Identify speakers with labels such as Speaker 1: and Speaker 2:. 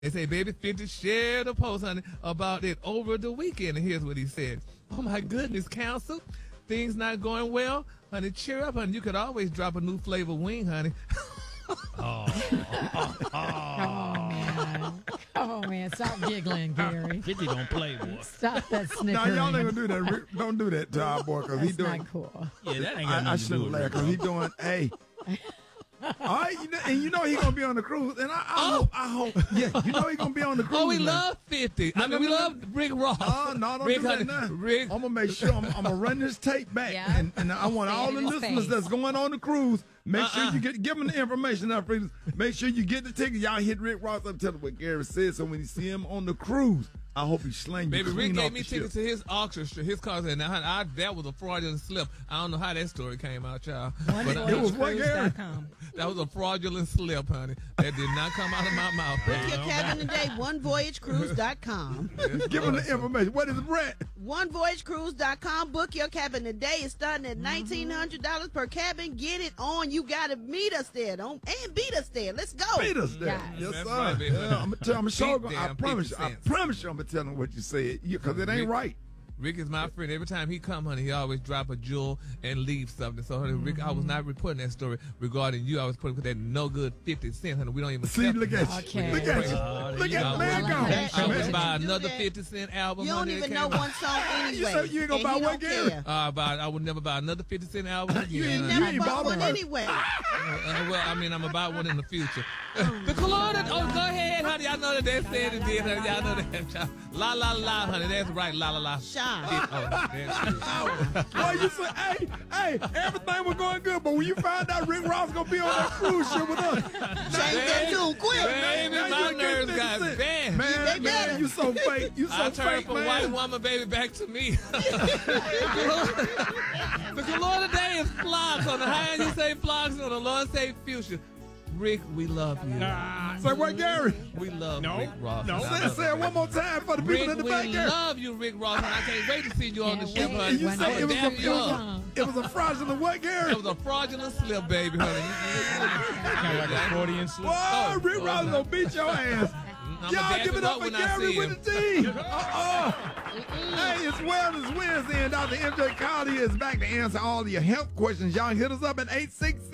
Speaker 1: They say, baby 50 shared a post, honey, about it over the weekend. And here's what he said. Oh, my goodness, counsel. Things not going well. Honey, cheer up, honey. You could always drop a new flavor wing, honey.
Speaker 2: Oh, man. Stop giggling, Gary.
Speaker 3: 50 don't play, boy.
Speaker 2: Stop that
Speaker 4: No,
Speaker 2: snickering.
Speaker 4: y'all ain't gonna do that. Rick, don't do that to our boy, because he
Speaker 2: That's
Speaker 4: doing.
Speaker 2: not cool.
Speaker 3: Yeah, that ain't got
Speaker 4: I
Speaker 3: nothing to do
Speaker 4: shouldn't
Speaker 3: with
Speaker 4: laugh,
Speaker 3: it.
Speaker 4: because he doing. Hey. All right, and you know he gonna be on the cruise, and I hope, yeah, you know he gonna be on the cruise.
Speaker 1: Oh, we
Speaker 4: man.
Speaker 1: love 50. I mean, we love Rick Ross.
Speaker 4: Oh, no, don't
Speaker 1: Rick,
Speaker 4: do that
Speaker 1: honey,
Speaker 4: now.
Speaker 1: Rick.
Speaker 4: I'm gonna make sure I'm gonna run this tape back,
Speaker 2: Yeah.
Speaker 4: and I want all the
Speaker 2: Say it in his
Speaker 4: listeners
Speaker 2: face.
Speaker 4: that's going on the cruise. Make sure you give them the information now, please. Make sure you get the ticket. Y'all hit Rick Ross up, tell him what Gary said, so when you see him on the cruise, I hope he slang you
Speaker 1: Baby,
Speaker 4: clean
Speaker 1: Rick
Speaker 4: off
Speaker 1: gave me
Speaker 4: the
Speaker 1: tickets
Speaker 4: ship.
Speaker 1: to his orchestra, his concert. Now, honey, that was a fraudulent slip. I don't know how that story came out, y'all.
Speaker 4: It was what, Gary?
Speaker 1: That was a fraudulent slip, honey. That did not come out of my mouth.
Speaker 5: Book your cabin today, onevoyagecruise.com.
Speaker 4: Give him the information. What is it, Brett?
Speaker 5: Onevoyagecruise.com. Book your cabin today. It's starting at $1,900 per cabin. Get it on. You got to meet us there. And beat us there. Let's go.
Speaker 4: Beat us there.
Speaker 2: Yes.
Speaker 4: Yes,
Speaker 1: That's
Speaker 4: sir.
Speaker 1: right, baby.
Speaker 4: Yeah, I'm gonna show.
Speaker 1: Beat
Speaker 4: I
Speaker 1: them
Speaker 4: promise
Speaker 1: 50
Speaker 4: you. I
Speaker 1: cents.
Speaker 4: promise you, I'm gonna tell him what you said, because it ain't
Speaker 1: Rick-
Speaker 4: right.
Speaker 1: Rick is my friend. Every time he come, honey, he always drop a jewel and leave something. So, honey, Rick, I was not reporting that story regarding you. I was putting that no good 50 cents, honey. We don't even
Speaker 4: See, look at you.
Speaker 2: Okay.
Speaker 4: Look at you.
Speaker 3: Oh,
Speaker 4: Look
Speaker 3: there you
Speaker 4: at
Speaker 3: go.
Speaker 4: man
Speaker 2: Well,
Speaker 4: go.
Speaker 2: I
Speaker 1: I
Speaker 2: like
Speaker 1: was
Speaker 2: that.
Speaker 1: buy
Speaker 5: You do
Speaker 1: another
Speaker 5: that.
Speaker 1: 50-cent album.
Speaker 5: You don't
Speaker 1: honey, that
Speaker 5: even
Speaker 1: came
Speaker 5: know
Speaker 1: out.
Speaker 5: one song anyway.
Speaker 4: said you ain't gonna
Speaker 5: and
Speaker 4: buy
Speaker 5: he
Speaker 4: one,
Speaker 5: don't
Speaker 4: Gary?
Speaker 5: care.
Speaker 1: I would never buy another 50-cent album again.
Speaker 4: You ain't
Speaker 1: honey.
Speaker 5: Never
Speaker 4: ain't
Speaker 5: bought one
Speaker 4: bothered.
Speaker 5: anyway.
Speaker 1: Well, I mean, I'm about one in the future. The Colada, go ahead, honey. I know that they said it did, honey. Y'all know that. La, la, la, honey. That's right. La, la, la.
Speaker 5: Shy.
Speaker 4: Boy, you say, hey, everything was going good, but when you found out Rick Ross gonna be on that cruise ship with us,
Speaker 5: Change that tune quick.
Speaker 1: Baby,
Speaker 4: now
Speaker 1: my
Speaker 4: you
Speaker 1: nerves
Speaker 4: get
Speaker 1: got
Speaker 4: 50
Speaker 1: bad.
Speaker 5: They
Speaker 4: man,
Speaker 5: better.
Speaker 4: you so fake. You so
Speaker 1: I turned
Speaker 4: fake,
Speaker 1: from
Speaker 4: man.
Speaker 1: white woman, baby, back to me. The color today is flocks. On the high end, you say flocks. On the low end, say fuchsia. Rick, we love you.
Speaker 4: Say what, Gary?
Speaker 1: We love
Speaker 3: No,
Speaker 1: Rick Ross.
Speaker 3: no.
Speaker 1: And I love
Speaker 4: Say it one more time for the people
Speaker 1: Rick,
Speaker 4: in the
Speaker 1: we
Speaker 4: back, Gary.
Speaker 1: love you, Rick Ross, and I can't wait to see you on the
Speaker 2: Can't
Speaker 1: ship,
Speaker 2: wait.
Speaker 1: honey.
Speaker 4: And you
Speaker 2: When
Speaker 4: say
Speaker 2: I
Speaker 4: it was,
Speaker 1: Damn you up.
Speaker 4: it was a fraudulent what, Gary?
Speaker 1: It was a fraudulent slip, baby, honey.
Speaker 3: Kind of like a Freudian slip.
Speaker 4: Boy, Rick
Speaker 1: oh,
Speaker 4: Ross
Speaker 1: no.
Speaker 4: gonna beat your ass.
Speaker 1: I'ma
Speaker 4: Y'all
Speaker 1: back
Speaker 4: give it
Speaker 1: him
Speaker 4: up for
Speaker 1: when I
Speaker 4: Gary
Speaker 1: see
Speaker 4: with
Speaker 1: him.
Speaker 4: the T. Hey, it's Wellness Wednesday, and Dr. MJ Carly is back to answer all your health questions. Y'all hit us up at 866